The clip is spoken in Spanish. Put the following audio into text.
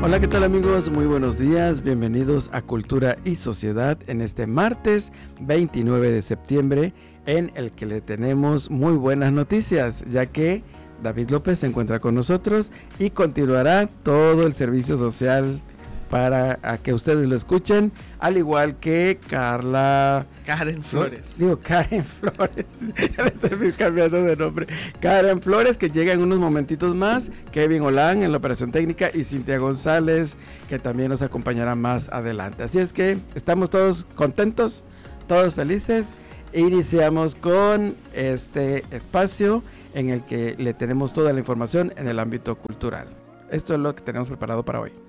Hola, ¿qué tal amigos? Muy buenos días, bienvenidos a Cultura y Sociedad en este martes 29 de septiembre en el que le tenemos muy buenas noticias, ya que David López se encuentra con nosotros y continuará todo el servicio social para que ustedes lo escuchen, al igual que Karen Flores, ya le estoy cambiando de nombre, Karen Flores, que llega en unos momentitos más, Kevin Olán en la operación técnica y Cintia González, que también nos acompañará más adelante. Así es que estamos todos contentos, todos felices, e iniciamos con este espacio en el que le tenemos toda la información en el ámbito cultural. Esto es lo que tenemos preparado para hoy.